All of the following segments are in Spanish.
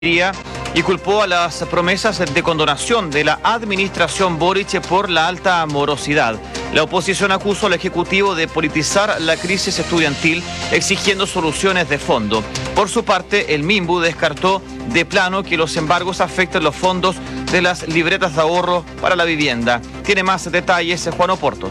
y culpó a las promesas de condonación de la administración Boric por la alta morosidad. La oposición acusó al Ejecutivo de politizar la crisis estudiantil, exigiendo soluciones de fondo. Por su parte, el Minbu descartó de plano que los embargos afecten los fondos de las libretas de ahorro para la vivienda. Tiene más detalles Juan Oporto.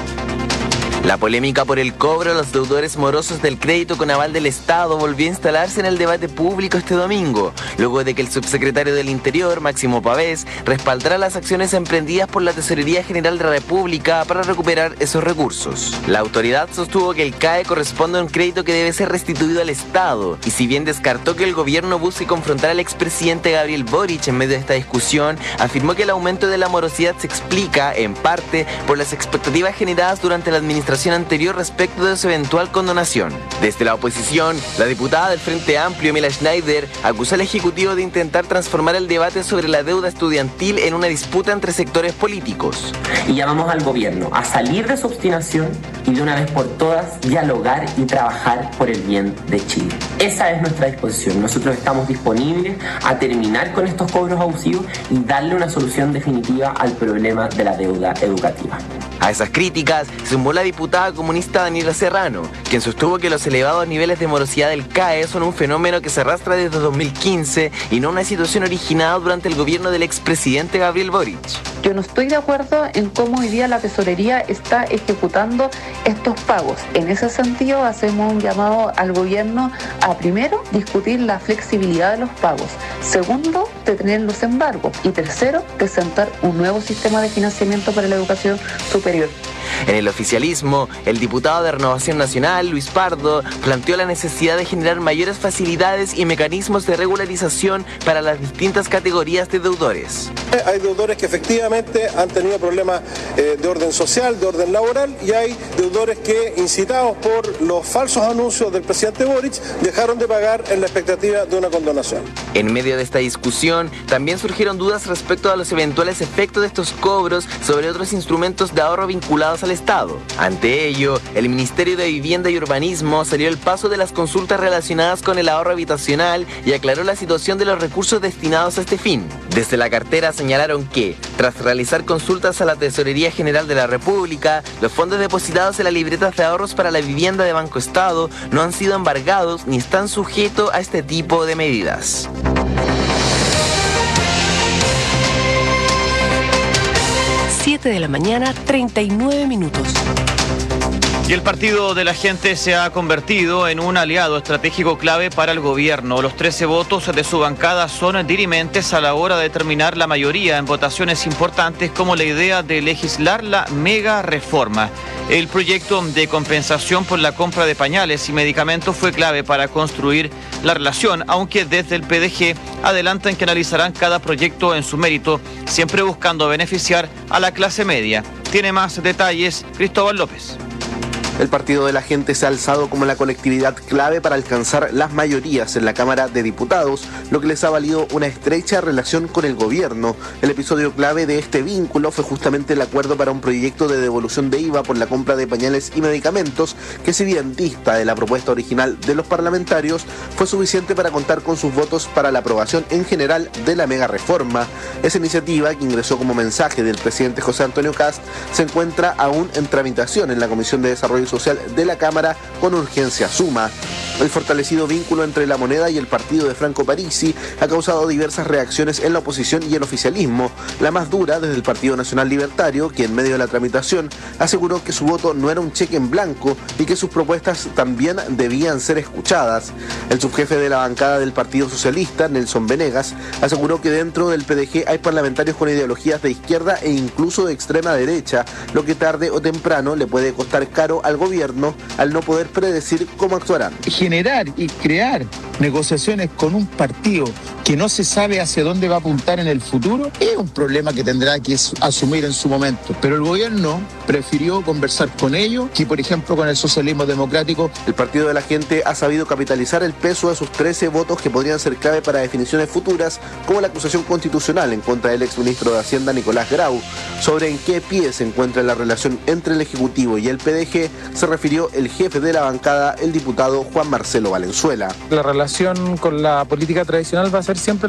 La polémica por el cobro a los deudores morosos del crédito con aval del Estado volvió a instalarse en el debate público este domingo, luego de que el subsecretario del Interior, Máximo Pavés, respaldara las acciones emprendidas por la Tesorería General de la República para recuperar esos recursos. La autoridad sostuvo que el CAE corresponde a un crédito que debe ser restituido al Estado, y si bien descartó que el gobierno busque confrontar al expresidente Gabriel Boric en medio de esta discusión, afirmó que el aumento de la morosidad se explica, en parte, por las expectativas generadas durante la administración anterior respecto de su eventual condonación. Desde la oposición, la diputada del Frente Amplio, Mila Schneider, acusó al Ejecutivo de intentar transformar el debate sobre la deuda estudiantil en una disputa entre sectores políticos. Y llamamos al gobierno a salir de su obstinación y de una vez por todas dialogar y trabajar por el bien de Chile. Esa es nuestra disposición. Nosotros estamos disponibles a terminar con estos cobros abusivos y darle una solución definitiva al problema de la deuda educativa. A esas críticas se sumó la diputada comunista Daniela Serrano, quien sostuvo que los elevados niveles de morosidad del CAE son un fenómeno que se arrastra desde 2015 y no una situación originada durante el gobierno del expresidente Gabriel Boric. Yo no estoy de acuerdo en cómo hoy día la tesorería está ejecutando estos pagos. En ese sentido, hacemos un llamado al gobierno a, primero, discutir la flexibilidad de los pagos. Segundo, detener los embargos. Y tercero, presentar un nuevo sistema de financiamiento para la educación superior. En el oficialismo, el diputado de Renovación Nacional, Luis Pardo, planteó la necesidad de generar mayores facilidades y mecanismos de regularización para las distintas categorías de deudores. Hay deudores que efectivamente han tenido problemas de orden social, de orden laboral, y hay deudores que, incitados por los falsos anuncios del presidente Boric, dejaron de pagar en la expectativa de una condonación. En medio de esta discusión, también surgieron dudas respecto a los eventuales efectos de estos cobros sobre otros instrumentos de ahorro vinculados al Estado. Ante ello, el Ministerio de Vivienda y Urbanismo salió al paso de las consultas relacionadas con el ahorro habitacional y aclaró la situación de los recursos destinados a este fin. Desde la cartera señalaron que, tras realizar consultas a la Tesorería General de la República, los fondos depositados en las libretas de ahorros para la vivienda de Banco Estado no han sido embargados ni están sujetos a este tipo de medidas. 7 de la mañana, 39 minutos. Y el Partido de la Gente se ha convertido en un aliado estratégico clave para el gobierno. Los 13 votos de su bancada son dirimentes a la hora de determinar la mayoría en votaciones importantes como la idea de legislar la mega reforma. El proyecto de compensación por la compra de pañales y medicamentos fue clave para construir la relación, aunque desde el PDG adelantan que analizarán cada proyecto en su mérito, siempre buscando beneficiar a la clase media. Tiene más detalles Cristóbal López. El Partido de la Gente se ha alzado como la colectividad clave para alcanzar las mayorías en la Cámara de Diputados, lo que les ha valido una estrecha relación con el gobierno. El episodio clave de este vínculo fue justamente el acuerdo para un proyecto de devolución de IVA por la compra de pañales y medicamentos, que si bien dista de la propuesta original de los parlamentarios, fue suficiente para contar con sus votos para la aprobación en general de la mega reforma. Esa iniciativa, que ingresó como mensaje del presidente José Antonio Kast, se encuentra aún en tramitación en la Comisión de Desarrollo Social de la Cámara con urgencia suma. El fortalecido vínculo entre La Moneda y el partido de Franco Parisi ha causado diversas reacciones en la oposición y el oficialismo, la más dura desde el Partido Nacional Libertario, que en medio de la tramitación aseguró que su voto no era un cheque en blanco y que sus propuestas también debían ser escuchadas. El subjefe de la bancada del Partido Socialista, Nelson Venegas, aseguró que dentro del PDG hay parlamentarios con ideologías de izquierda e incluso de extrema derecha, lo que tarde o temprano le puede costar caro al gobierno al no poder predecir cómo actuarán. Generar y crear negociaciones con un partido que no se sabe hacia dónde va a apuntar en el futuro es un problema que tendrá que asumir en su momento. Pero el gobierno prefirió conversar con ellos que, por ejemplo, con el socialismo democrático. El Partido de la Gente ha sabido capitalizar el peso de sus 13 votos que podrían ser clave para definiciones futuras, como la acusación constitucional en contra del exministro de Hacienda Nicolás Grau. Sobre en qué pie se encuentra la relación entre el Ejecutivo y el PDG, se refirió el jefe de la bancada, el diputado Juan Marcelo Valenzuela. La relación con la política tradicional va a ser siempre